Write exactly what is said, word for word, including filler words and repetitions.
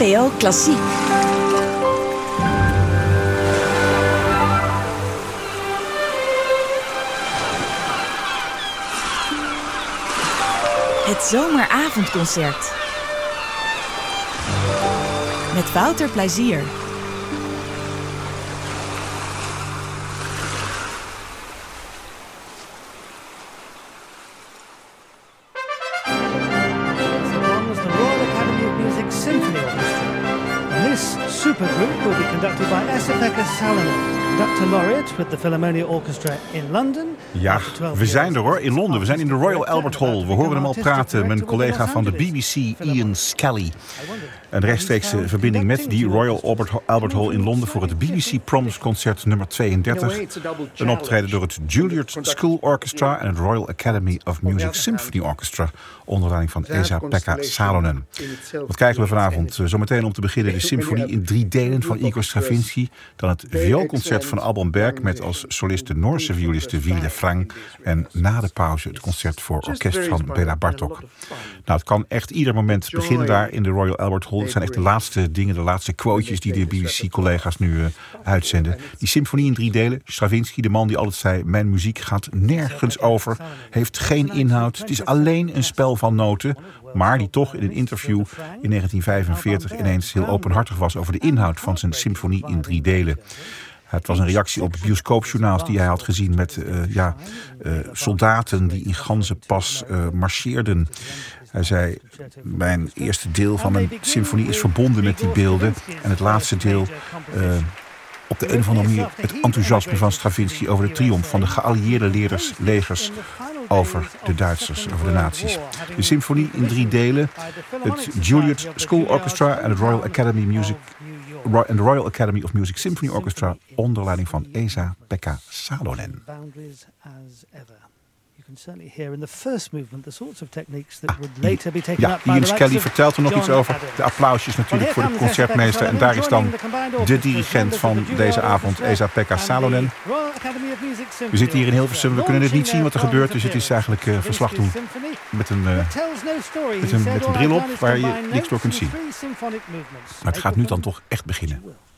P O Klassiek. Het zomeravondconcert. Met Wouter Plezier. Supergroup will be conducted by Esa-Pekka Salonen, conductor laureate with the Philharmonia Orchestra in London. Ja, we zijn er hoor, in Londen. We zijn in de Royal Albert Hall. We horen hem al praten, mijn collega van de B B C, Ian Scully. Een rechtstreekse verbinding met die Royal Albert, Albert Hall in Londen voor het B B C Proms Concert nummer tweeëndertig. Een optreden door het Juilliard School Orchestra en het Royal Academy of Music Symphony Orchestra onder leiding van Esa-Pekka Salonen. Wat krijgen we vanavond? Zometeen om te beginnen de symfonie in drie delen van Igor Stravinsky. Dan het vioolconcert van Alban Berg met als solist de Noorse violiste Vilde Frang. En na de pauze het concert voor orkest van Béla Bartók. Nou, het kan echt ieder moment beginnen daar in de Royal Albert Hall. Het zijn echt de laatste dingen, de laatste quotejes die de B B C-collega's nu uh, uitzenden. Die symfonie in drie delen. Stravinsky, de man die altijd zei, mijn muziek gaat nergens over. Heeft geen inhoud. Het is alleen een spel van noten. Maar die toch in een interview in negentien vijfenveertig ineens heel openhartig was over de inhoud van zijn symfonie in drie delen. Het was een reactie op bioscoopjournaals die hij had gezien met uh, ja, uh, soldaten die in ganzenpas uh, marcheerden. Hij zei, mijn eerste deel van mijn symfonie is verbonden met die beelden. En het laatste deel, uh, op de een of andere manier, het enthousiasme van Stravinsky over de triomf van de geallieerde leerders, legers over de Duitsers, over de nazi's. De symfonie in drie delen, het Juilliard School Orchestra en het Royal Academy Music en de Royal Academy of Music Symphony Orchestra onder leiding van Esa-Pekka Salonen. Ja, Ian Scully vertelt er nog iets over. De applausjes natuurlijk voor de concertmeester. En daar is dan de dirigent van deze avond, Esa-Pekka Salonen. We zitten hier in Hilversum, we kunnen het niet zien wat er gebeurt. Dus het is eigenlijk uh, verslag doen met een, uh, met, een, met een bril op waar je niks door kunt zien. Maar het gaat nu dan toch echt beginnen.